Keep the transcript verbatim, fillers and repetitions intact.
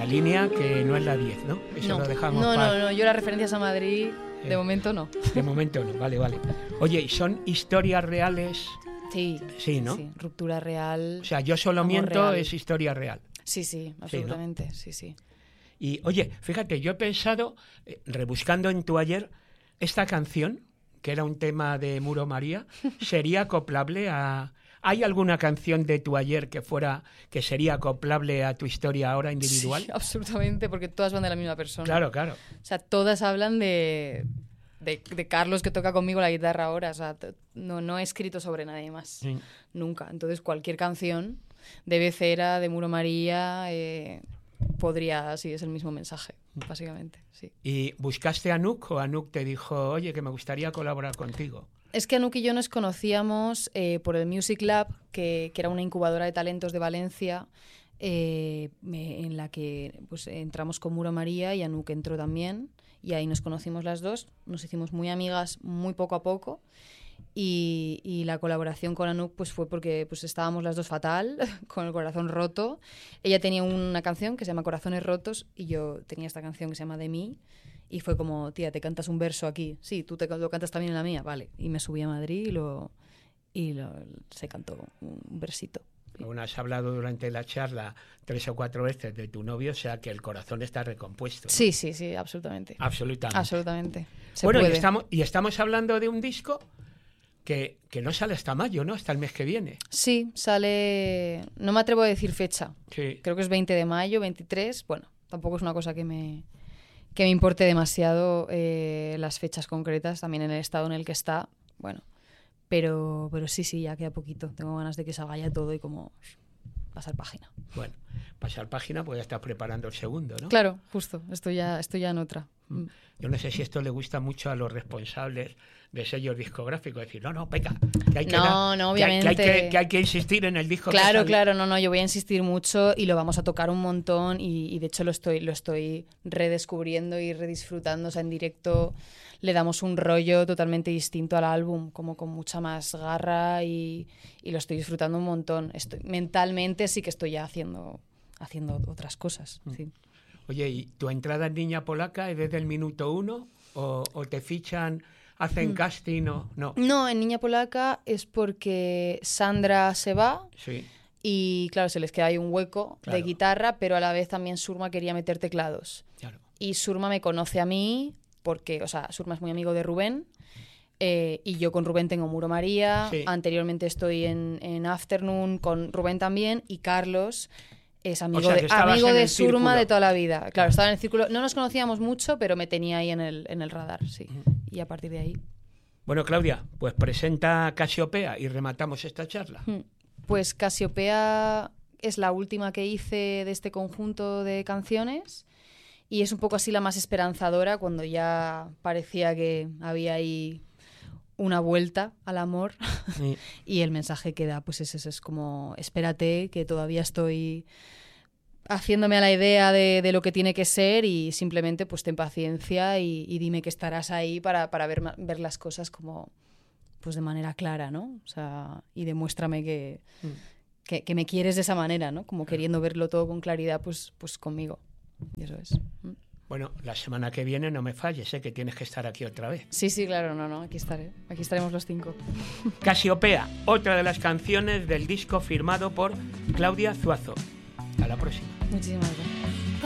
La línea que no es la diez, ¿no? Eso no, lo dejamos no, para... no, no, yo las referencias a Madrid de Eh, momento no. De momento no, vale, vale. Oye, ¿y son historias reales? Sí, Sí, ¿no? sí, ruptura real. O sea, Yo solo amor miento real. es historia real. Sí, sí, absolutamente, sí, sí. Y, oye, fíjate, yo he pensado, eh, rebuscando en tu ayer, esta canción, que era un tema de Muro María, sería acoplable a... ¿Hay alguna canción de tu ayer que fuera, que sería acoplable a tu historia ahora individual? Sí, absolutamente, porque todas van de la misma persona. Claro, claro. O sea, todas hablan de, de, de Carlos, que toca conmigo la guitarra ahora. O sea, t- no, no he escrito sobre nadie más. Sí. Nunca. Entonces, cualquier canción de Becera, de Muro María, eh, podría, sí, es el mismo mensaje, básicamente, sí. ¿Y buscaste a Nuk o Nuk te dijo, oye, que me gustaría colaborar contigo? Es que Anuk y yo nos conocíamos eh, por el Music Lab, que, que era una incubadora de talentos de Valencia, eh, me- en la que pues, entramos con Muro María y Anuk entró también, y ahí nos conocimos las dos, nos hicimos muy amigas muy poco a poco, y, y la colaboración con Anuk pues, fue porque pues, estábamos las dos fatal, con el corazón roto. Ella tenía una canción que se llama Corazones Rotos y yo tenía esta canción que se llama De mí. Y fue como, tía, ¿te cantas un verso aquí? Sí, ¿tú te lo cantas también en la mía? Vale. Y me subí a Madrid y, lo, y lo, se cantó un versito. Aún has hablado durante la charla tres o cuatro veces de tu novio, o sea que el corazón está recompuesto, ¿no? Sí, sí, sí, absolutamente. Absolutamente. Absolutamente. Se Bueno, y puede. estamos, y estamos hablando de un disco que, que no sale hasta mayo, ¿no? Hasta el mes que viene. Sí, sale... No me atrevo a decir fecha. Sí. Creo que es veinte de mayo, veintitrés. Bueno, tampoco es una cosa que me, que me importe demasiado eh, las fechas concretas, también en el estado en el que está. Bueno, pero, pero sí, sí, ya queda poquito. Tengo ganas de que salga ya todo y como pasar página. Bueno, pasar página, pues ya estás preparando el segundo, ¿no? Claro, justo. Estoy ya, estoy ya en otra. Mm. Yo no sé si esto le gusta mucho a los responsables de sellos discográficos, decir, no, no, venga, que hay que, No, dar- no, que hay- que hay que, obviamente. que hay que insistir en el disco. que Claro, sale. claro, no, no, yo voy a insistir mucho y lo vamos a tocar un montón y, y de hecho lo estoy, lo estoy redescubriendo y redisfrutando, o sea, en directo le damos un rollo totalmente distinto al álbum, como con mucha más garra y, y lo estoy disfrutando un montón. Estoy, mentalmente sí que estoy ya haciendo, haciendo otras cosas, sí. Oye, ¿y tu entrada en Niña Polaca es desde el minuto uno o, o te fichan, hacen Mm. casting o no? No, en Niña Polaca es porque Sandra se va Sí, y claro, se les queda ahí un hueco Claro. de guitarra, pero a la vez también Surma quería meter teclados. claro. Y Surma me conoce a mí porque, o sea, Surma es muy amigo de Rubén eh, y yo con Rubén tengo Muro María. Sí. Anteriormente estoy en, en Afternoon con Rubén también y Carlos es amigo O sea, que de, estabas amigo en de el Surma círculo. de toda la vida. Claro, estaba en el círculo. No nos conocíamos mucho, pero me tenía ahí en el, en el radar, sí. Y a partir de ahí... Bueno, Claudia, pues presenta Casiopea y rematamos esta charla. Hmm. Pues Casiopea es la última que hice de este conjunto de canciones y es un poco así la más esperanzadora cuando ya parecía que había ahí una vuelta al amor Sí. y el mensaje que da pues es eso, es como espérate que todavía estoy haciéndome a la idea de, de lo que tiene que ser y simplemente pues ten paciencia y, y dime que estarás ahí para, para ver, ma- ver las cosas como pues de manera clara, ¿no? O sea, y demuéstrame que, Mm. que, que me quieres de esa manera, ¿no? Como queriendo verlo todo con claridad pues, pues conmigo. Y eso es. Mm. Bueno, la semana que viene no me falles, sé que tienes que estar aquí otra vez. Sí, sí, claro, no, no, aquí estaré. Aquí estaremos los cinco. Casiopea, otra de las canciones del disco firmado por Claudia Zuazo. Hasta la próxima. Muchísimas gracias.